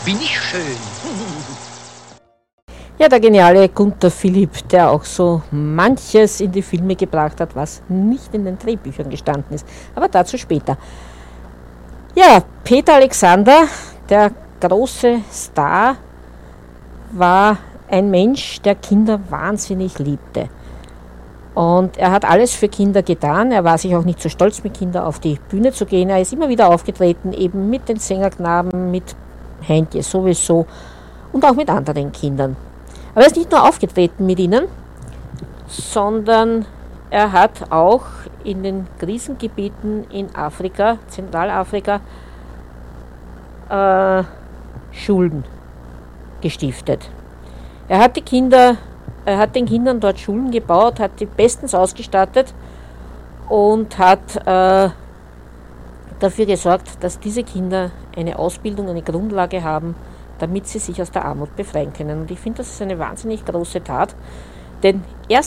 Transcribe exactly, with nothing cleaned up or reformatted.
Bin ich schön? Ja, der geniale Gunter Philipp, der auch so manches in die Filme gebracht hat, was nicht in den Drehbüchern gestanden ist. Aber dazu später. Ja, Peter Alexander, der große Star, war ein Mensch, der Kinder wahnsinnig liebte. Und er hat alles für Kinder getan. Er war sich auch nicht so stolz, mit Kindern auf die Bühne zu gehen. Er ist immer wieder aufgetreten, eben mit den Sängerknaben, mit Heintje sowieso und auch mit anderen Kindern. Aber er ist nicht nur aufgetreten mit ihnen, sondern er hat auch in den Krisengebieten in Afrika, Zentralafrika, äh, Schulen gestiftet. Er hat die Kinder, er hat den Kindern dort Schulen gebaut, hat die bestens ausgestattet und hat äh, dafür gesorgt, dass diese Kinder eine Ausbildung, eine Grundlage haben, damit sie sich aus der Armut befreien können. Und ich finde, das ist eine wahnsinnig große Tat, denn erst